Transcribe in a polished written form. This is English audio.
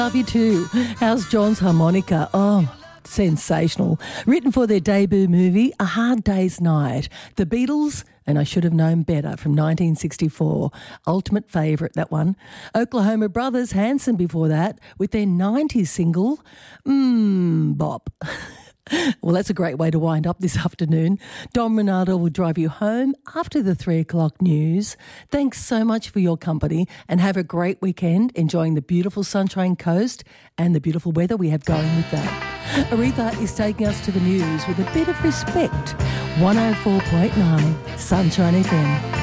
Love you too. How's John's harmonica? Oh, sensational. Written for their debut movie, A Hard Day's Night. The Beatles, and I Should Have Known Better from 1964. Ultimate favourite, that one. Oklahoma Brothers, Hanson before that, with their 90s single, Bop. Well, that's a great way to wind up this afternoon. Dom Ronaldo will drive you home after the 3 o'clock news. Thanks so much for your company and have a great weekend enjoying the beautiful Sunshine Coast and the beautiful weather we have going with that. Aretha is taking us to the news with a bit of respect. 104.9 Sunshine FM.